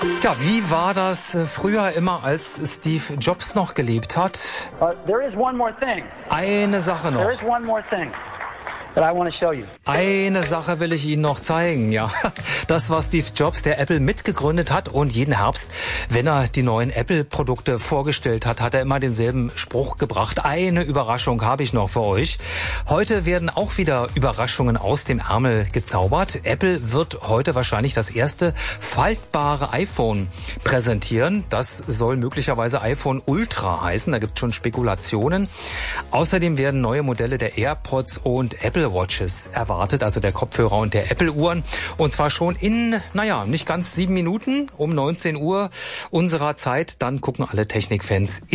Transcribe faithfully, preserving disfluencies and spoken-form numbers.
Tja, wie war das früher immer, als Steve Jobs noch gelebt hat? Uh, there is one more thing. Eine Sache noch. There is one more thing that I want to show you. Eine Sache will ich Ihnen noch zeigen, ja. Das war Steve Jobs, der Apple mitgegründet hat, und jeden Herbst, wenn er die neuen Apple-Produkte vorgestellt hat, hat er immer denselben Spruch gebracht. Eine Überraschung habe ich noch für euch. Heute werden auch wieder Überraschungen aus dem Ärmel gezaubert. Apple wird heute wahrscheinlich das erste faltbare iPhone präsentieren. Das soll möglicherweise iPhone Ultra heißen. Da gibt es schon Spekulationen. Außerdem werden neue Modelle der AirPods und Apple Watches erwartet, also der Kopfhörer und der Apple-Uhren. Und zwar schon in, naja, nicht ganz sieben Minuten, um neunzehn Uhr unserer Zeit. Dann gucken alle Technikfans